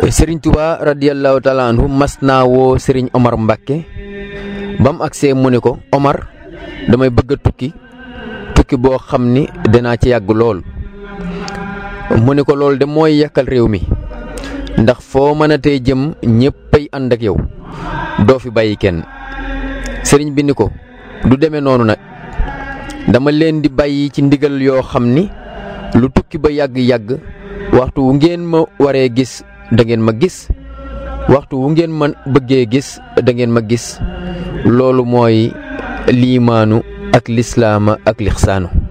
Serigne Touba radiyallahu taala anhu mas naa woo Serigne Omar Mbacke bam agsee mu ne ko Omar damay bëgg a tukki boo xam ni danaa ci yàgg lool mu ne ko loolu de mooy yàkkal réew mi ndax foo mën a tey jëm ñëppay ànd ak yow doo fi bàyyi kenn. Serigne bi ni ko du demee noonu nag dama leen di bàyyi ci ndigal yoo xam ni lu tukki ba yàgg-yàgg waxtu wu ngeen ma waree gis da ngeen ma gis waxtu wu ngeen ma bëggee gis da ngeen ma gis loolu mooy liimaanu ak lislaama ak lixsaanu